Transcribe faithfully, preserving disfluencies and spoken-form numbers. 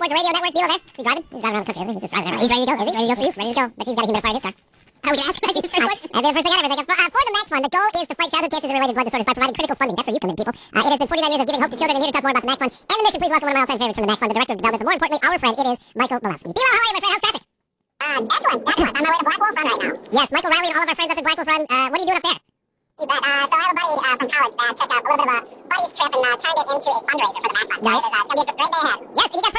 Forge Radio Network. Below there. He's driving. He's driving around the country, isn't he? He's just driving around. He's ready to go. Is he ready to go for you? Ready to go. But he's got a humidifier in his car. How would you ask? That'd be the first question. That'd be the first thing I ever think of. Uh, for the MAC Fund, the goal is to fight childhood cancers and related blood disorders by providing critical funding. That's where you come in, people. Uh, it has been forty-nine years of giving hope to children, and here to talk more about the MAC Fund and the mission, please welcome one of my all-time favorites from the MAC Fund, the Director of Development, but more importantly, our friend, it is Michael Malowski. Bilo, how are you, my friend? How's traffic? Uh, excellent, excellent. On my way to Black Wolf Run right now. Yes, Michael Riley and all of our friends up in Black Wolf Run. Uh, what are you doing up there? You bet. Uh, so I have a buddy uh, from college that took a little bit of a buddy's trip and uh, turned it into a fundraiser for the MAC Fund. So Nice. it is, uh, it's going to be a great day ahead. Yes, and you got